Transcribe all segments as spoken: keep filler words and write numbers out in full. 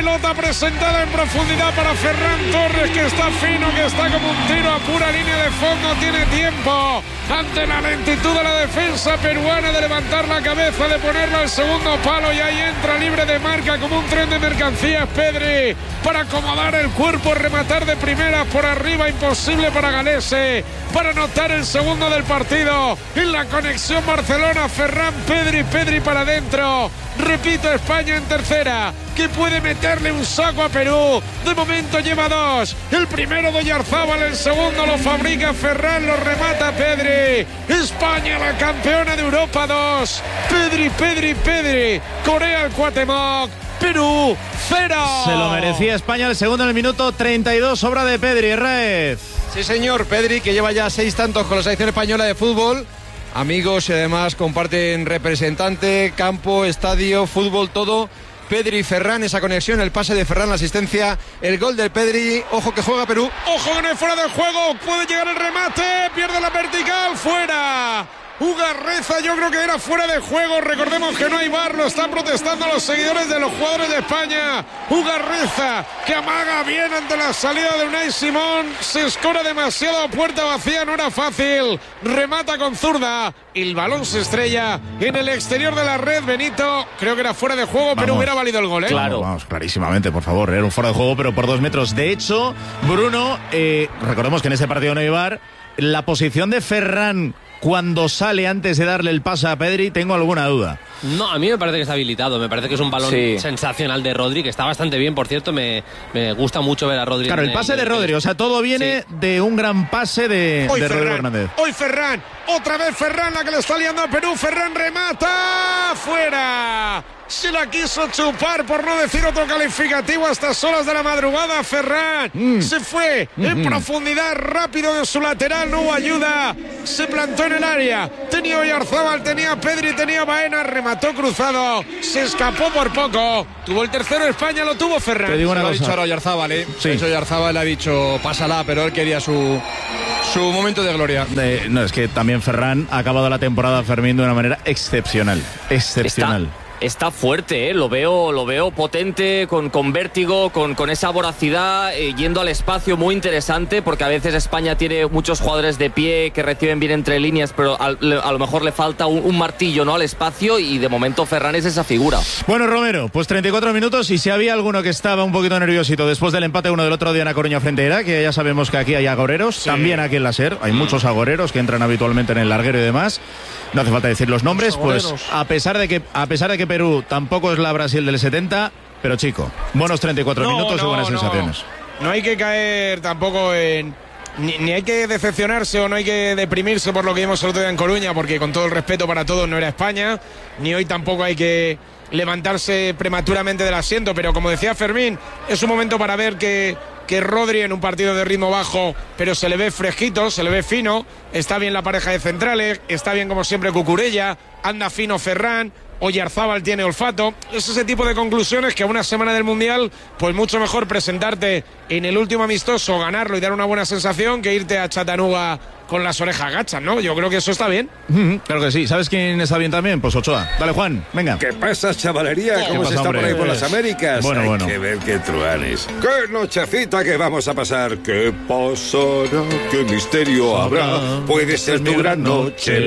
pelota presentada en profundidad para Ferran Torres, que está fino, que está como un tiro a pura línea de fondo. Tiene tiempo ante la lentitud de la defensa peruana de levantar la cabeza, de ponerla al segundo palo, y ahí entra libre de marca como un tren de mercancías Pedri para acomodar el cuerpo, rematar de primeras por arriba, imposible para Galese, para anotar el segundo del partido. En la conexión Barcelona, Ferran, Pedri, Pedri para adentro. Repito, España en tercera, que puede meterle un saco a Perú. De momento lleva dos. El primero de Oyarzábal, el segundo lo fabrica Ferran, lo remata Pedri. España, la campeona de Europa, dos. Pedri, Pedri, Pedri. Corea el Cuauhtémoc. Perú, cero. Se lo merecía España, el segundo en el minuto treinta y dos, obra de Pedri, Raez. Sí, señor, Pedri, que lleva ya seis tantos con la selección española de fútbol. Amigos, y además comparten representante, campo, estadio, fútbol, todo. Pedri y Ferran, esa conexión, el pase de Ferran, la asistencia, el gol del Pedri. Ojo que juega Perú. Ojo que no es fuera del juego, puede llegar el remate, pierde la vertical, fuera. Ugarreza, yo creo que era fuera de juego. Recordemos que no hay V A R, lo están protestando los seguidores de los jugadores de España. Ugarreza, que amaga bien ante la salida de Unai Simón. Se escora demasiado a puerta vacía, no era fácil. Remata con zurda. El balón se estrella en el exterior de la red. Benito, creo que era fuera de juego, vamos, pero hubiera valido el gol, ¿eh? Claro, vamos, vamos, clarísimamente, por favor. Era un fuera de juego, pero por dos metros. De hecho, Bruno, eh, recordemos que en ese partido no hay V A R. La posición de Ferran cuando sale antes de darle el pase a Pedri, tengo alguna duda. No, a mí me parece que está habilitado. Me parece que es un balón sí. sensacional de Rodri, que está bastante bien, por cierto. Me, me gusta mucho ver a Rodri. Claro, el pase el, de Rodri, o sea, todo viene sí. de un gran pase de, hoy de Ferran, Rodri Hernández. Hoy Ferran, otra vez Ferran, la que le está liando a Perú. Ferran remata, fuera. Se la quiso chupar, por no decir otro calificativo, a estas horas de la madrugada. Ferran mm. se fue mm-hmm. en profundidad, rápido de su lateral, no hubo ayuda, se plantó en el área. Tenía Oyarzábal, tenía Pedri, tenía Baena, remató cruzado, se escapó por poco. Tuvo el tercero España, lo tuvo Ferran. Te digo una cosa. Lo ha dicho ahora Oyarzábal, ¿eh? Sí. Eso Oyarzábal le ha dicho, pásala, pero él quería su, su momento de gloria. De, no, es que también Ferran ha acabado la temporada, Fermín, de una manera excepcional. Excepcional. Está... Está fuerte, ¿eh? lo veo, lo veo potente, con, con vértigo, con, con esa voracidad, eh, yendo al espacio, muy interesante, porque a veces España tiene muchos jugadores de pie que reciben bien entre líneas, pero a, a lo mejor le falta un, un martillo, ¿no?, al espacio, y de momento Ferran es esa figura. Bueno, Romero, pues treinta y cuatro minutos, y si había alguno que estaba un poquito nerviosito después del empate uno del otro día en A Coruña frente a Irak, que ya sabemos que aquí hay agoreros, sí. también aquí en la SER, hay muchos agoreros que entran habitualmente en el larguero y demás. No hace falta decir los nombres, pues a pesar de que a pesar de que Perú tampoco es la Brasil del setenta, pero chico, buenos treinta y cuatro no, minutos no, y buenas no. sensaciones. No hay que caer tampoco en... Ni, ni hay que decepcionarse o no hay que deprimirse por lo que vimos el otro día en Coruña, porque con todo el respeto para todos no era España, ni hoy tampoco hay que levantarse prematuramente del asiento, pero como decía Fermín, es un momento para ver que... que Rodri en un partido de ritmo bajo, pero se le ve fresquito, se le ve fino, está bien la pareja de centrales, está bien como siempre Cucurella, anda fino Ferran, Oyarzábal tiene olfato. Es ese tipo de conclusiones que a una semana del Mundial, pues mucho mejor presentarte en el último amistoso, ganarlo y dar una buena sensación, que irte a Chattanooga con las orejas gachas, ¿no? Yo creo que eso está bien. Mm-hmm, claro que sí. ¿Sabes quién está bien también? Pues Ochoa. Dale, Juan, venga. ¿Qué pasa, chavalería? ¿Cómo se está por ahí por las Américas? Bueno, Hay bueno. que ver qué truanes. ¡Qué nochecita que vamos a pasar! ¿Qué pasará? ¿Qué misterio habrá? Puede ser tu gran noche.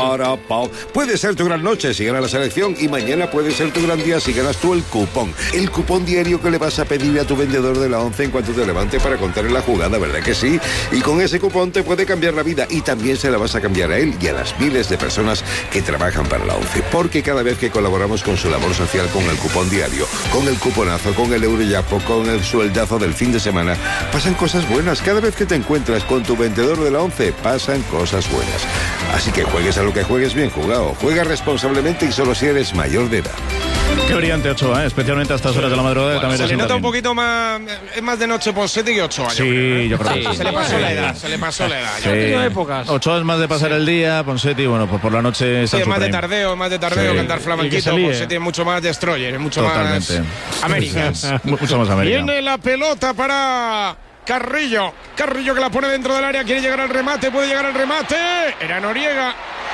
Puede ser tu gran noche si gana la selección, y mañana puede ser tu gran día si ganas tú el cupón. El cupón diario que le vas a pedir a tu vendedor de la once en cuanto te levante para contar en la jugada, ¿verdad que sí? Y con ese cupón te puede cambiar la vida, y también se la vas a cambiar a él y a las miles de personas que trabajan para la once, porque cada vez que colaboramos con su labor social, con el cupón diario, con el cuponazo, con el euroyapo, con el sueldazo del fin de semana, pasan cosas buenas. Cada vez que te encuentras con tu vendedor de la once, pasan cosas buenas. Así que juegues a lo que juegues, bien jugado. Juega responsablemente y solo si eres mayor de edad. Qué brillante Ochoa, ¿eh? Especialmente a estas horas de la madrugada. Bueno, también se le nota bien. un poquito más, es más de noche Ponseti que Ochoa. Sí, yo creo, ¿eh? yo creo que sí, sí. Se le pasó la edad, se le pasó la edad. Sí. Épocas. Ochoa es más de pasar el día, Ponseti, bueno, pues por la noche... Sí, es más de tardeo, más de tardeo, sí. Cantar flamenquito. Ponseti es mucho más destroyer, es mucho Totalmente. más Américas. Mucho más América. Viene la pelota para Carrillo. Carrillo que la pone dentro del área, quiere llegar al remate, puede llegar al remate. Era Noriega.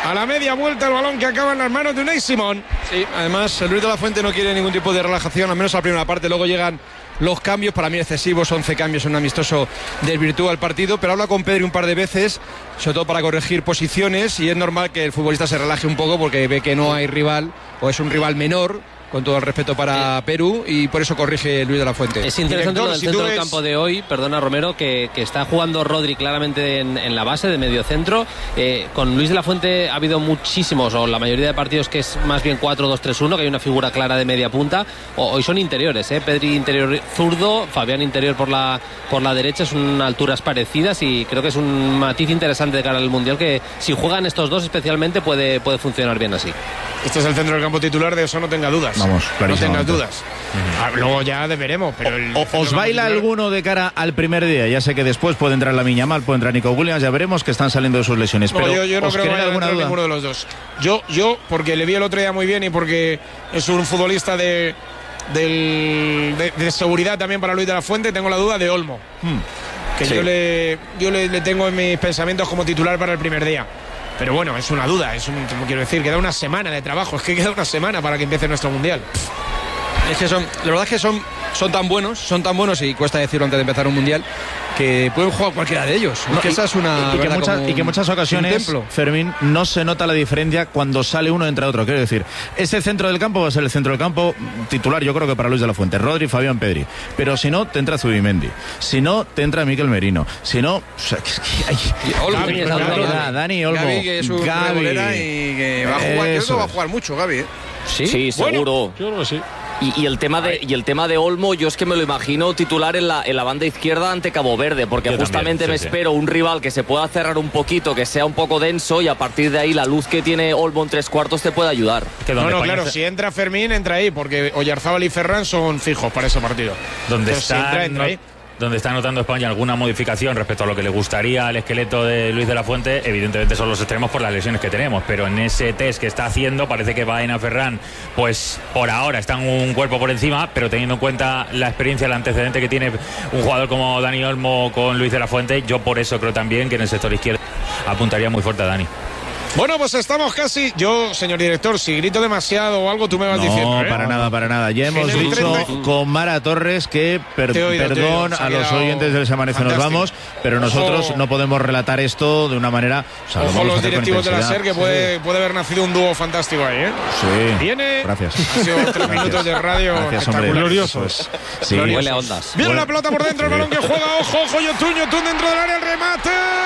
A la media vuelta el balón que acaba en las manos de Unai Simón. Sí, además Luis de la Fuente no quiere ningún tipo de relajación, al menos a la primera parte. Luego llegan los cambios, para mí excesivos, once cambios en un amistoso, desvirtúa el partido, pero habla con Pedri un par de veces, sobre todo para corregir posiciones, y es normal que el futbolista se relaje un poco porque ve que no hay rival, o es un rival menor, con todo el respeto para eh, Perú, y por eso corrige Luis de la Fuente. Es interesante Director, lo del si centro ves... del campo de hoy, perdona Romero, que, que está jugando Rodri claramente en, en la base de medio centro. Eh, con Luis de la Fuente ha habido muchísimos, o la mayoría de partidos que es más bien cuatro dos tres uno, que hay una figura clara de media punta. O, hoy son interiores, ¿eh? Pedri interior zurdo, Fabián interior por la, por la derecha, son alturas parecidas y creo que es un matiz interesante de cara al Mundial que si juegan estos dos especialmente puede, puede funcionar bien así. Este es el centro del campo titular, de eso no tenga dudas. Vamos, no tengas dudas. Uh-huh. Ah, luego ya veremos, pero el o, ¿Os baila titular... alguno de cara al primer día? Ya sé que después puede entrar la Miñamal, puede entrar Nico Williams, ya veremos que están saliendo de sus lesiones. No, pero yo, yo no ¿os creo que vaya alguna a duda? ninguno de los dos. Yo, yo, porque le vi el otro día muy bien y porque es un futbolista de, del, de, de seguridad también para Luis de la Fuente, tengo la duda de Olmo. Hmm. Que sí. yo, le, yo le, le tengo en mis pensamientos como titular para el primer día. Pero bueno, es una duda, es un, quiero decir, queda una semana de trabajo, es que queda una semana para que empiece nuestro Mundial. Es que son, la verdad es que son, son tan buenos, son tan buenos, y cuesta decirlo antes de empezar un Mundial, que pueden jugar cualquiera de ellos. No, es que y, esa es una, y, que muchas, y que muchas ocasiones, Fermín, no se nota la diferencia cuando sale uno entre otro. Quiero decir, ese centro del campo va a ser el centro del campo titular, yo creo que para Luis de la Fuente, Rodri, Fabián, Pedri. Pero si no, te entra Zubimendi. Si no, te entra Mikel Merino. Si no, o sea, que, que hay... Olmo, Gavi, Gavi, Gavi, Gavi, Dani Olmo, Gavi, que es un Gavi, y que va a jugar, creo que va a jugar mucho, Gavi. ¿eh? Sí, sí, seguro. Bueno, yo creo que sí. Y, y, el tema de, y el tema de Olmo, yo es que me lo imagino titular en la, en la banda izquierda ante Cabo Verde, porque yo justamente también, sí, me sí. espero un rival que se pueda cerrar un poquito, que sea un poco denso, y a partir de ahí la luz que tiene Olmo en tres cuartos te puede ayudar. No, no, España claro, se... si entra Fermín, entra ahí, porque Oyarzábal y Ferran son fijos para ese partido. Donde está, si entra, entra no... ahí. Donde está notando España alguna modificación respecto a lo que le gustaría al esqueleto de Luis de la Fuente, evidentemente son los extremos por las lesiones que tenemos, pero en ese test que está haciendo parece que Baena, Ferran, pues por ahora están un cuerpo por encima, pero teniendo en cuenta la experiencia, el antecedente que tiene un jugador como Dani Olmo con Luis de la Fuente, yo por eso creo también que en el sector izquierdo apuntaría muy fuerte a Dani. Bueno, pues estamos casi. Yo, señor director, si grito demasiado o algo, tú me vas no, diciendo. No, ¿eh? para nada, para nada. Ya hemos dicho treinta... con Mara Torres que, per oído, perdón a los oyentes del Se Amanece Nos Vamos, pero nosotros Ojo. no podemos relatar esto de una manera. O sea, Ojo los directivos de la SER, que puede, sí. puede haber nacido un dúo fantástico ahí, ¿eh? Sí. Viene. Gracias. Ha sido tres minutos de radio. Gracias, hombre. Gloriosos. Sí. Huele a ondas. Viene la pelota por dentro, el balón que juega. Ojo, ojo, Yotun, Yotun dentro del área, el remate.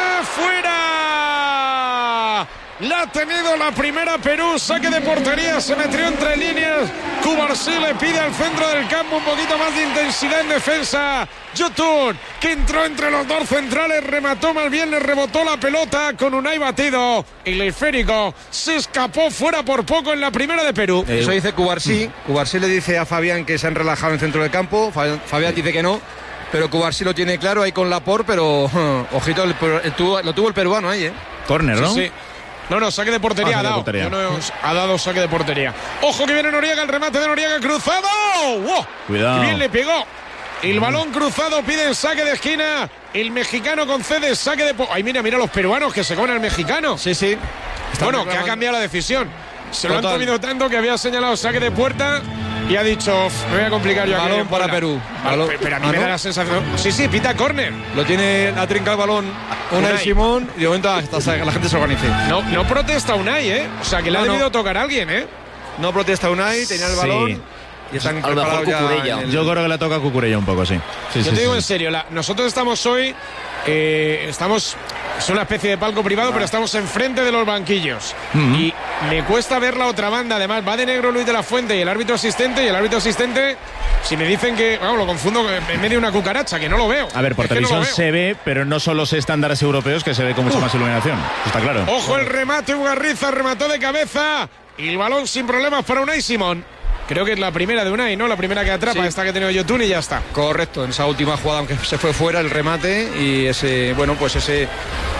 ¡Fuera! La ha tenido la primera Perú, saque de portería, se metió entre líneas. Cubarsí le pide al centro del campo un poquito más de intensidad en defensa. Yotun, que entró entre los dos centrales, remató más bien, le rebotó la pelota con Unai batido. Y el esférico se escapó fuera por poco en la primera de Perú. Eso dice Cubarsí. Cubarsí le dice a Fabián que se han relajado en el centro del campo. Fabián dice que no. Pero Cubarsí lo tiene claro ahí con Laporte, pero uh, ojito, el, el, tuvo, lo tuvo el peruano ahí, ¿eh? Córner, ¿no? Sí, sí. No, no, saque de portería, ah, ha dado. Portería. No, ha dado saque de portería. Ojo que viene Noriega, el remate de Noriega cruzado. ¡Wow! Cuidado. Bien le pegó. El balón cruzado, pide el saque de esquina. El mexicano concede saque de... Po Ay, mira, mira los peruanos que se comen al mexicano. Sí, sí. Está bueno, que ha cambiado la decisión. Se Total. lo han comido tanto que había señalado saque de puerta y ha dicho, me voy a complicar yo aquí. Balón para Perú. Balón. Pero a mí ¿Ah, me no? da la sensación... Sí, sí, pita córner. Lo tiene, ha trincado el balón Unai Simón y de momento hasta la gente se organice. No, no protesta Unai, ¿eh? O sea, que le no, ha debido no. tocar a alguien, ¿eh? No protesta Unai, tenía el balón... Sí. Y están a lo mejor Cucurella. El... Yo creo que le toca a Cucurella un poco, sí. sí Yo sí, te digo sí. en serio, la, nosotros estamos hoy, eh, estamos, es una especie de palco privado, ah. pero estamos enfrente de los banquillos. Uh-huh. Y me cuesta ver la otra banda, además va de negro Luis de la Fuente y el árbitro asistente, y el árbitro asistente, si me dicen que, vamos, lo confundo en medio de una cucaracha, que no lo veo. A ver, por es televisión no se ve, pero no son los estándares europeos que se ve con mucha uh. más iluminación. Está claro. Ojo el remate, Ugarriza remató de cabeza, y el balón sin problemas para Unai Simón. Creo que es la primera de Unai, ¿no? La primera que atrapa, sí. Esta que ha tenido Yotun y ya está. Correcto, en esa última jugada, aunque se fue fuera el remate y ese, bueno, pues ese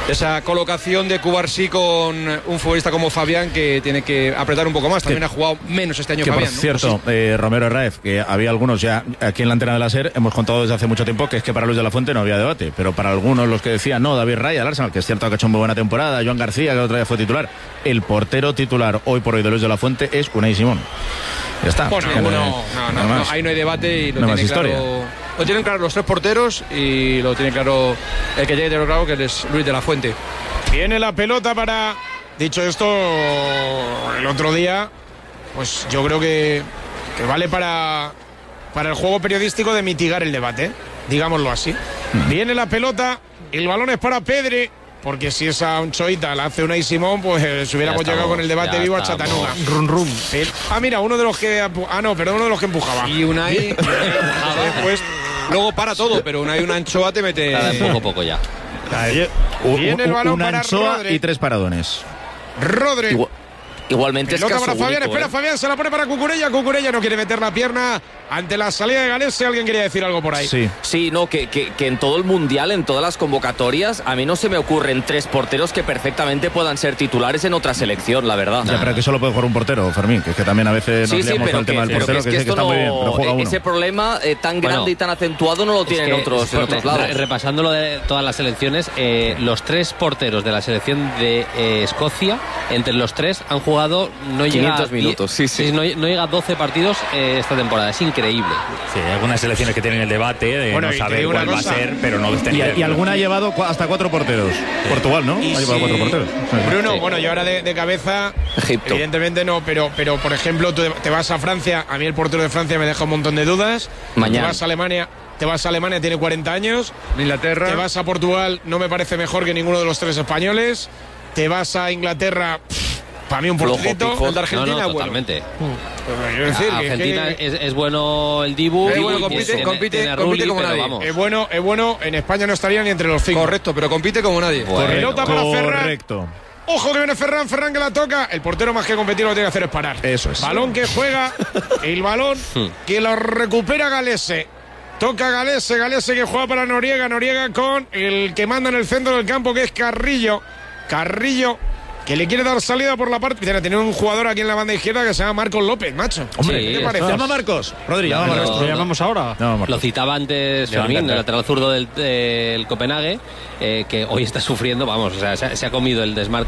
esa colocación de Cubarsí con un futbolista como Fabián, que tiene que apretar un poco más. También que, ha jugado menos este año que Fabián, por ¿no? cierto, Pues sí. eh, Romero Herráez, que había algunos ya aquí en la antena de la SER, hemos contado desde hace mucho tiempo que es que para Luis de la Fuente no había debate, pero para algunos los que decían, no, David Raya, el Arsenal, que es cierto que ha hecho muy buena temporada, Joan García, que otra vez fue titular, el portero titular hoy por hoy de Luis de la Fuente es Unai Simón. Ya está. Bueno, no, no, no, no, no, ahí no hay debate y lo no tiene más claro. historia. Lo tienen claro los tres porteros y lo tiene claro el que llegue de claro, que es Luis de la Fuente. Viene la pelota para... Dicho esto, el otro día, pues yo creo que, que vale para, para el juego periodístico de mitigar el debate, digámoslo así. Viene la pelota, el balón es para Pedri, porque si esa Onchoita la hace Unai Simón, pues eh, si hubiéramos llegado con el debate vivo estamos. a Chattanooga. Rum, rum. Ah, mira, uno de los que... Ah, no, perdón, uno de los que empujaba. Y Unai después, luego para todo, pero Unai una anchoa te mete... Cada vez poco a poco ya. Viene el balón una para anchoa Rodri. y tres paradones. Rodri. Igual- igualmente es Pelota caso para Fabián, único, espera ¿eh? Fabián, se la pone para Cucurella. Cucurella no quiere meter la pierna ante la salida de Galese. Alguien quería decir algo por ahí. Sí. Sí, no, que, que, que en todo el mundial, en todas las convocatorias, a mí no se me ocurren tres porteros que perfectamente puedan ser titulares en otra selección, la verdad. Ya, pero que solo puede jugar un portero, Fermín, que es que también a veces Sí, nos sí, liamos pero con el que, tema del pero portero, que que, es que sí que esto está muy bien, pero no, juega uno. ese problema eh, tan grande Bueno, y tan acentuado no lo tienen Es que, otros, en re- otros re- lados. Repasándolo de todas las selecciones, eh, los tres porteros de la selección de eh, Escocia, entre los tres han jugado no llega quinientos a minutos, sí, sí. No, no llega a doce partidos eh, esta temporada. Es increíble. Sí, hay algunas selecciones que tienen el debate de Bueno, no y te saber digo una cuál va a cosa. ser, pero no Y, tenía. y alguna ha llevado cua- hasta cuatro porteros. Portugal, ¿no? Y Ha llevado si- cuatro porteros. Bruno, Sí. bueno, yo ahora de, de cabeza, Egipto. evidentemente no, pero, pero por ejemplo, tú te vas a Francia, a mí el portero de Francia me deja un montón de dudas. Mañana. Te vas a Alemania, te vas a Alemania, tiene cuarenta años. Inglaterra. Te vas a Portugal, no me parece mejor que ninguno de los tres españoles. Te vas a Inglaterra, para mí un Flojo, porterito. pijo. El de Argentina, no, no, bueno. totalmente. Quiero decir, A que- Argentina que- es, es bueno el Dibu. Es Dibu bueno, y compite- tiene- compite- tiene a compite Rulli, como pero nadie. vamos. es bueno, es bueno, en España no estaría ni entre los cinco. Correcto, pero compite como nadie. Bueno. Pelota para Ferran. Correcto. Ojo que viene Ferran, Ferran que la toca. El portero más que competir lo que tiene que hacer es parar. Eso es. Balón que juega, el balón que lo recupera Galese. Toca Galese, Galese que juega para Noriega, Noriega con el que manda en el centro del campo que es Carrillo. Carrillo que le quiere dar salida por la parte. Mira, tiene un jugador aquí en la banda izquierda que se llama Marcos López, macho. Hombre, Sí, ¿qué te parece? llama a Marcos. Rodri, llama a No, Marcos. no, ¿Lo llamamos ahora? Llama a Marcos. Lo citaba antes Le va a Fermín, el encantar. lateral zurdo del, del Copenhague, eh, que hoy está sufriendo, vamos, o sea, se, ha- se ha comido el desmarque